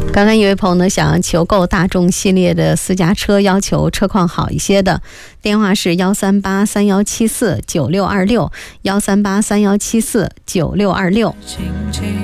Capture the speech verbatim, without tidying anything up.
刚刚一位朋友呢想求购大众系列的私家车，要求车况好一些的，电话是幺三八三幺七四九六二六，幺三八三幺七四九六二六。